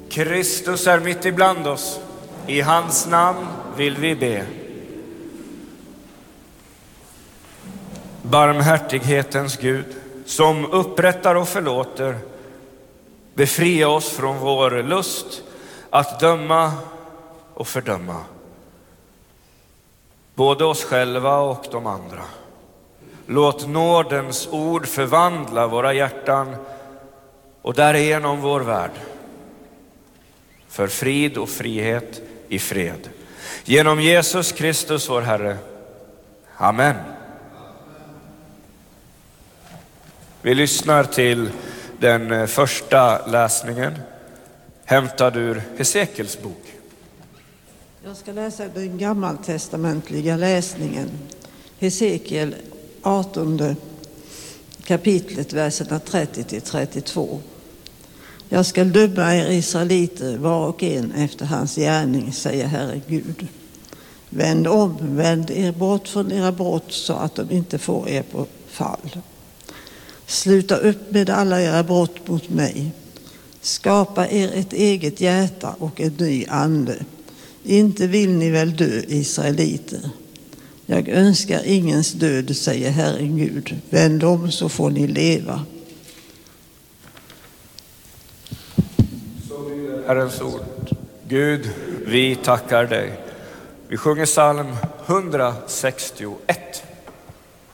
Kristus är mitt ibland oss. I hans namn vill vi be. Barmhärtighetens Gud, som upprättar och förlåter, befria oss från vår lust att döma och fördöma, både oss själva och de andra. Låt nådens ord förvandla våra hjärtan och därigenom vår värld för frid och frihet i fred. Genom Jesus Kristus vår Herre. Amen. Vi lyssnar till den första läsningen, hämtad ur Hesekiels bok. Jag ska läsa den gammaltestamentliga läsningen. Hesekiel 18 kapitlet, verserna 30-32. Jag ska döma er israeliter var och en efter hans gärning, säger Herre Gud. Vänd om, vänd er bort från era brott så att de inte får er på fall. Sluta upp med alla era brott mot mig. Skapa er ett eget hjärta och en ny ande. Inte vill ni väl dö, israeliter? Jag önskar ingens död, säger Herren Gud. Vänd om så får ni leva. Så lyder Herrens ord. Gud, vi tackar dig. Vi sjunger psalm 161.